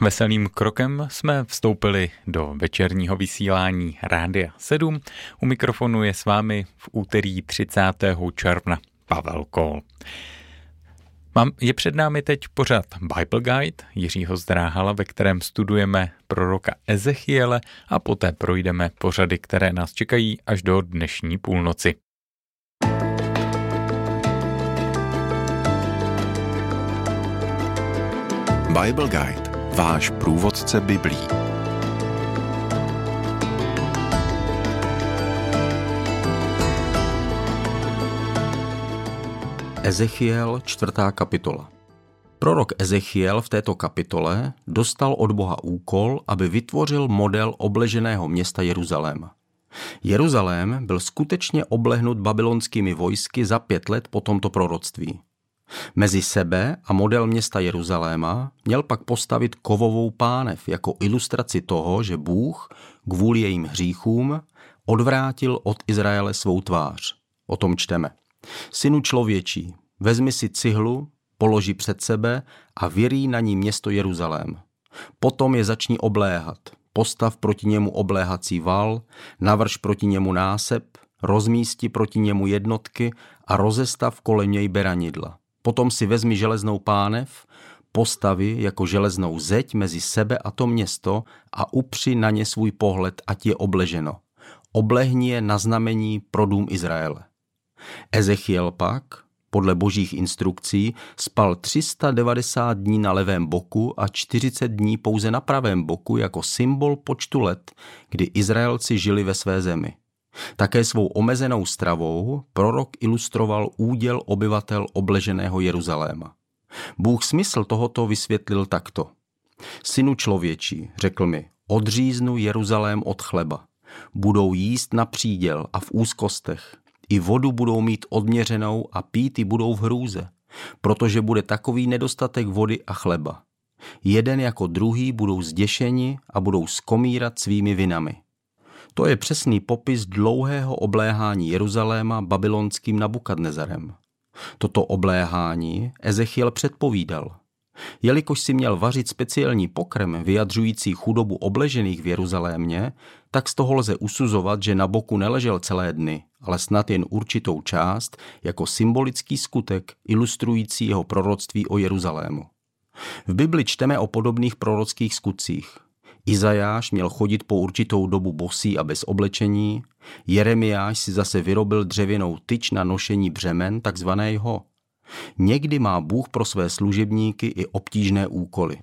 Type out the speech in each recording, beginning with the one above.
Veselým krokem jsme vstoupili do večerního vysílání Rádia 7. U mikrofonu je s vámi v úterý 30. června Pavel Kol. Je před námi teď pořad Bible Guide Jiřího Zdráhala, ve kterém studujeme proroka Ezechiele a poté projdeme pořady, které nás čekají až do dnešní půlnoci. Bible Guide, váš průvodce Biblí. Ezechiel, 4. kapitola. Prorok Ezechiel v této kapitole dostal od Boha úkol, aby vytvořil model obleženého města Jeruzaléma. Jeruzalém byl skutečně oblehnut babylonskými vojsky za 5 let po tomto proroctví. Mezi sebe a model města Jeruzaléma měl pak postavit kovovou pánev jako ilustraci toho, že Bůh kvůli jejím hříchům odvrátil od Izraele svou tvář. O tom čteme. Synu člověčí, vezmi si cihlu, položi před sebe a vyrij na ní město Jeruzalém. Potom je začni obléhat. Postav proti němu obléhací val, navrš proti němu násep, rozmísti proti němu jednotky a rozestav kolem něj beranidla. Potom si vezmi železnou pánev, postavi jako železnou zeď mezi sebe a to město a upři na ně svůj pohled, ať je obleženo. Oblehni je na znamení pro dům Izraele. Ezechiel pak, podle božích instrukcí, spal 390 dní na levém boku a 40 dní pouze na pravém boku jako symbol počtu let, kdy Izraelci žili ve své zemi. Také svou omezenou stravou prorok ilustroval úděl obyvatel obleženého Jeruzaléma. Bůh smysl tohoto vysvětlil takto. Synu člověčí, řekl mi, odříznu Jeruzalém od chleba. Budou jíst na příděl a v úzkostech. I vodu budou mít odměřenou a pít ji budou v hrůze, protože bude takový nedostatek vody a chleba. Jeden jako druhý budou zděšeni a budou skomírat svými vinami. To je přesný popis dlouhého obléhání Jeruzaléma babylonským Nabukadnezarem. Toto obléhání Ezechiel předpovídal. Jelikož si měl vařit speciální pokrm vyjadřující chudobu obležených v Jeruzalémě, tak z toho lze usuzovat, že na boku neležel celé dny, ale snad jen určitou část jako symbolický skutek ilustrující jeho proroctví o Jeruzalému. V Bibli čteme o podobných prorockých skutcích. Izajáš měl chodit po určitou dobu bosý a bez oblečení, Jeremiáš si zase vyrobil dřevěnou tyč na nošení břemen, takzvaného. Někdy má Bůh pro své služebníky i obtížné úkoly.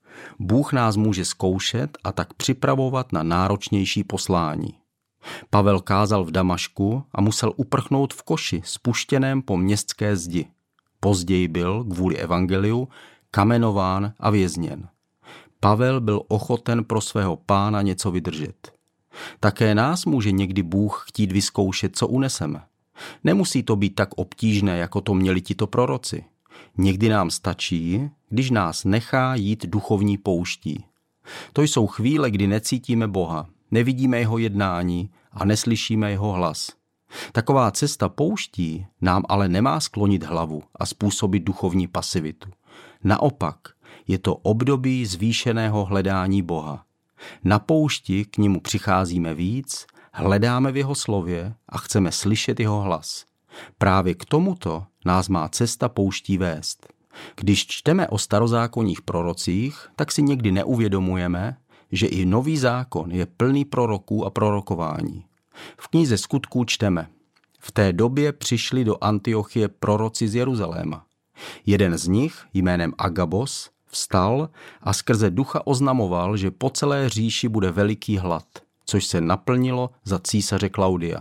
Bůh nás může zkoušet a tak připravovat na náročnější poslání. Pavel kázal v Damašku a musel uprchnout v koši spuštěném po městské zdi. Později byl, kvůli evangeliu, kamenován a vězněn. Pavel byl ochoten pro svého Pána něco vydržet. Také nás může někdy Bůh chtít vyzkoušet, co uneseme. Nemusí to být tak obtížné, jako to měli tito proroci. Někdy nám stačí, když nás nechá jít duchovní pouští. To jsou chvíle, kdy necítíme Boha, nevidíme jeho jednání a neslyšíme jeho hlas. Taková cesta pouští nám ale nemá sklonit hlavu a způsobit duchovní pasivitu. Naopak, je to období zvýšeného hledání Boha. Na poušti k němu přicházíme víc, hledáme v jeho slově a chceme slyšet jeho hlas. Právě k tomuto nás má cesta pouští vést. Když čteme o starozákonních prorocích, tak si někdy neuvědomujeme, že i nový zákon je plný proroků a prorokování. V knize Skutků čteme: v té době přišli do Antiochie proroci z Jeruzaléma. Jeden z nich, jménem Agabos, vstal a skrze ducha oznamoval, že po celé říši bude veliký hlad, což se naplnilo za císaře Klaudia.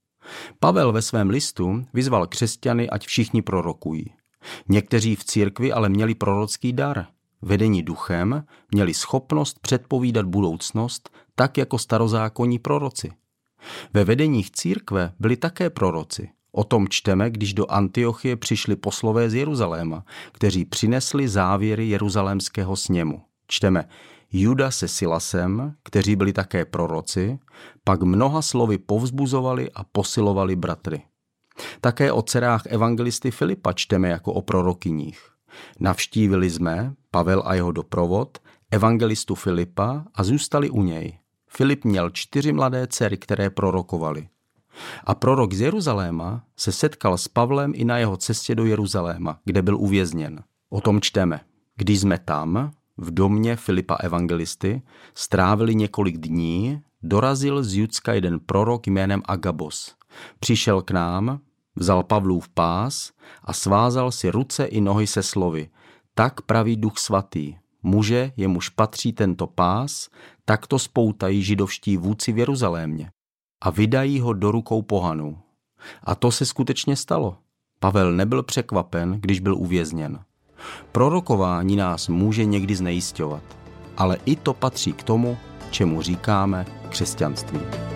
Pavel ve svém listu vyzval křesťany, ať všichni prorokují. Někteří v církvi ale měli prorocký dar. Vedení duchem měli schopnost předpovídat budoucnost, tak jako starozákonní proroci. Ve vedeních církve byli také proroci. O tom čteme, když do Antiochie přišli poslové z Jeruzaléma, kteří přinesli závěry jeruzalémského sněmu. Čteme: Juda se Silasem, kteří byli také proroci, pak mnoha slovy povzbuzovali a posilovali bratry. Také o dcerách evangelisty Filipa čteme jako o prorokyních. Navštívili jsme, Pavel a jeho doprovod, evangelistu Filipa a zůstali u něj. Filip měl 4 mladé dcery, které prorokovaly. A prorok z Jeruzaléma se setkal s Pavlem i na jeho cestě do Jeruzaléma, kde byl uvězněn. O tom čteme. Když jsme tam, v domě Filipa evangelisty, strávili několik dní, dorazil z Judska jeden prorok jménem Agabos. Přišel k nám, vzal Pavlův pás a svázal si ruce i nohy se slovy. Tak praví Duch svatý. Muže, jemuž patří tento pás, takto spoutají židovští vůdci v Jeruzalémě a vydají ho do rukou pohanů. A to se skutečně stalo. Pavel nebyl překvapen, když byl uvězněn. Prorokování nás může někdy znejisťovat, ale i to patří k tomu, čemu říkáme křesťanství.